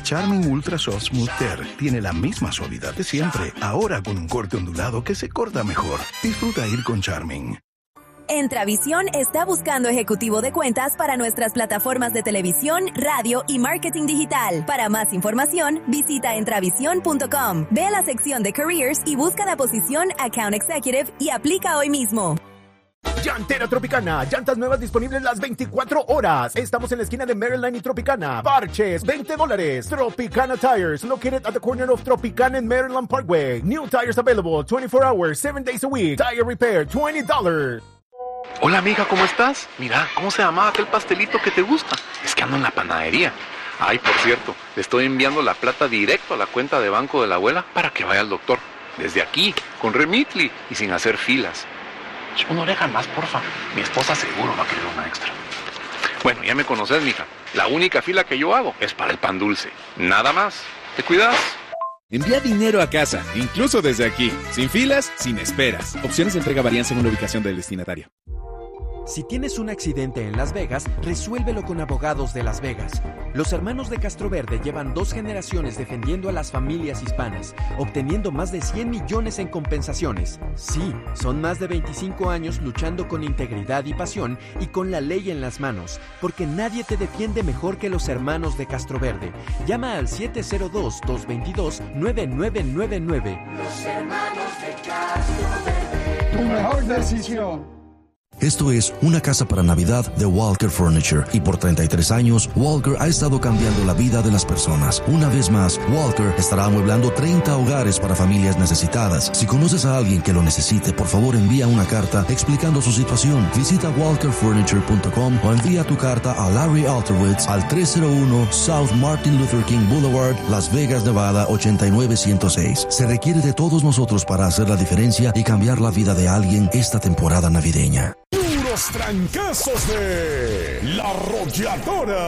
Charmin Ultra Soft Smooth Tear tiene la misma suavidad de siempre, ahora con un corte ondulado que se corta mejor. Disfruta ir con Charmin. Entravisión está buscando ejecutivo de cuentas para nuestras plataformas de televisión, radio y marketing digital. Para más información, visita entravisión.com. Ve a la sección de Careers y busca la posición Account Executive y aplica hoy mismo. Llantera Tropicana, llantas nuevas disponibles las 24 horas. Estamos en la esquina de Maryland y Tropicana. Parches, $20. Tropicana Tires, located at the corner of Tropicana and Maryland Parkway. New tires available 24 hours, 7 days a week. Tire repair, $20. Hola amiga, ¿cómo estás? Mira, ¿cómo se llamaba aquel pastelito que te gusta? Es que ando en la panadería. Ay, por cierto, le estoy enviando la plata directo a la cuenta de banco de la abuela para que vaya al doctor. Desde aquí, con Remitly y sin hacer filas. Una oreja más, porfa. Mi esposa seguro va a querer una extra. Bueno, ya me conoces, mija. La única fila que yo hago es para el pan dulce. Nada más. ¿Te cuidas? Envía dinero a casa, incluso desde aquí. Sin filas, sin esperas. Opciones de entrega varían según la ubicación del destinatario. Si tienes un accidente en Las Vegas, resuélvelo con Abogados de Las Vegas. Los hermanos de Castroverde llevan 2 generaciones defendiendo a las familias hispanas, obteniendo más de 100 millones en compensaciones. Sí, son más de 25 años luchando con integridad y pasión y con la ley en las manos, porque nadie te defiende mejor que los hermanos de Castroverde. Llama al 702-222-9999. Los hermanos de Castroverde. Tu mejor decisión. Esto es Una casa para Navidad de Walker Furniture, y por 33 años, Walker ha estado cambiando la vida de las personas. Una vez más, Walker estará amueblando 30 hogares para familias necesitadas. Si conoces a alguien que lo necesite, por favor envía una carta explicando su situación. Visita walkerfurniture.com o envía tu carta a Larry Alterwitz al 301 South Martin Luther King Boulevard, Las Vegas, Nevada 89106. Se requiere de todos nosotros para hacer la diferencia y cambiar la vida de alguien esta temporada navideña. Los trancazos de La Arrolladora.